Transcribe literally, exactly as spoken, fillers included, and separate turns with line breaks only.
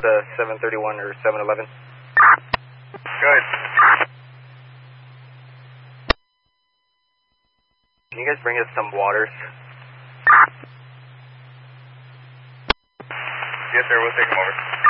to seven thirty-one or seven eleven.
Good.
Can you guys bring us some waters?
Yes, sir. We'll take them over.